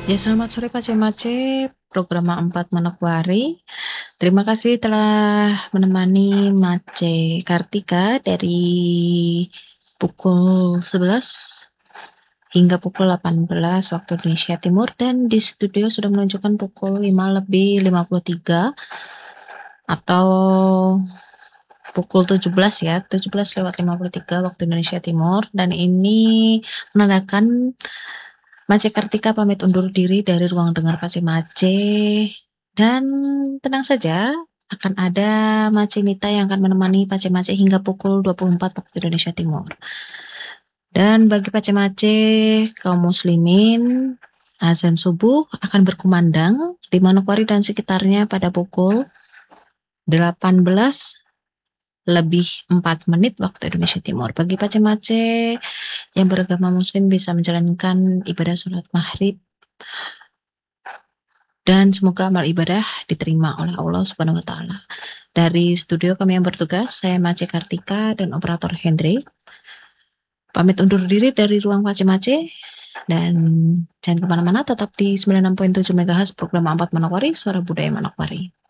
Ya, selamat sore Pak Cemace, program A4 Manokwari. Terima kasih telah menemani Mace Kartika dari pukul 11 hingga pukul 18 waktu Indonesia Timur, dan di studio sudah menunjukkan pukul 5:53 atau pukul 17 ya, 17:53 waktu Indonesia Timur, dan ini menandakan Mace Kartika pamit undur diri dari ruang dengar Pace Mace, dan tenang saja, akan ada Mace Nita yang akan menemani Pace Mace hingga pukul 24 waktu Indonesia Timur. Dan bagi Pace Mace kaum muslimin, azan subuh akan berkumandang di Manokwari dan sekitarnya pada pukul 18:04 waktu Indonesia Timur. Bagi Pace Mace yang beragama muslim bisa menjalankan ibadah sholat maghrib, dan semoga amal ibadah diterima oleh Allah Subhanahu wa Ta'ala. Dari studio kami yang bertugas, saya Mace Kartika dan operator Hendrik pamit undur diri dari ruang Pace Mace, dan jangan kemana-mana, tetap di 96.7 MHz program A4 Manokwari, suara budaya Manokwari.